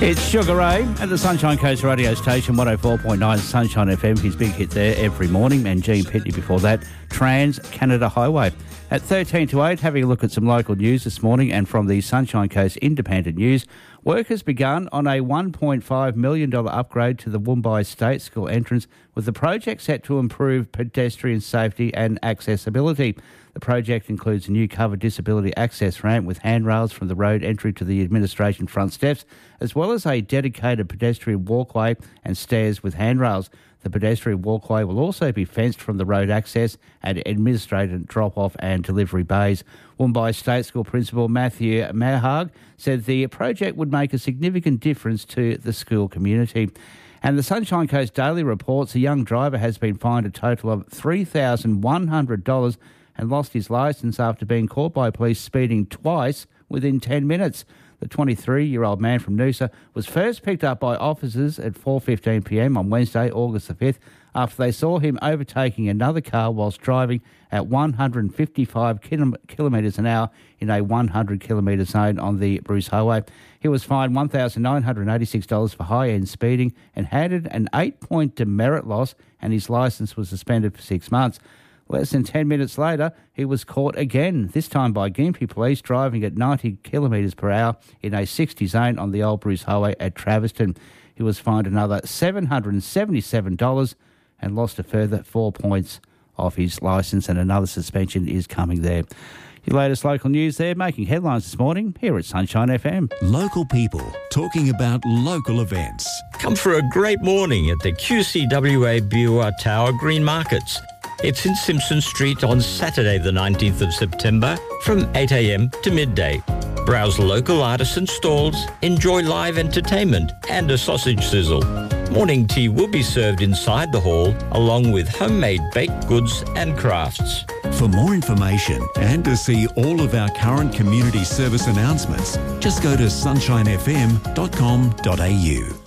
It's Sugar Ray at the Sunshine Coast radio station, 104.9 Sunshine FM. His big hit there every morning. And Gene Pitney before that, Trans-Canada Highway. At 13 to 8, having a look at some local news this morning, and from the Sunshine Coast Independent News, work has begun on a $1.5 million upgrade to the Woombye State School entrance, with the project set to improve pedestrian safety and accessibility. The project includes a new covered disability access ramp with handrails from the road entry to the administration front steps, as well as a dedicated pedestrian walkway and stairs with handrails. The pedestrian walkway will also be fenced from the road access and administrative drop-off and delivery bays. Woombye State School Principal Matthew Mahag said the project would make a significant difference to the school community. And the Sunshine Coast Daily reports a young driver has been fined a total of $3,100 and lost his licence after being caught by police speeding twice within 10 minutes. The 23-year-old man from Noosa was first picked up by officers at 4:15pm on Wednesday, August the 5th, after they saw him overtaking another car whilst driving at 155 kilometres an hour in a 100-kilometre zone on the Bruce Highway. He was fined $1,986 for high-end speeding and handed an 8-point demerit loss, and his licence was suspended for 6 months. Less than 10 minutes later, he was caught again, this time by Gympie Police, driving at 90 kilometres per hour in a 60 zone on the Old Bruce Highway at Traviston. He was fined another $777 and lost a further 4 points off his licence, and another suspension is coming there. Your latest local news there, making headlines this morning here at Sunshine FM. Local people talking about local events. Come for a great morning at the QCWA Biwa Tower Green Markets. It's in Simpson Street on Saturday the 19th of September from 8am to midday. Browse local artisan stalls, enjoy live entertainment and a sausage sizzle. Morning tea will be served inside the hall along with homemade baked goods and crafts. For more information and to see all of our current community service announcements, just go to sunshinefm.com.au.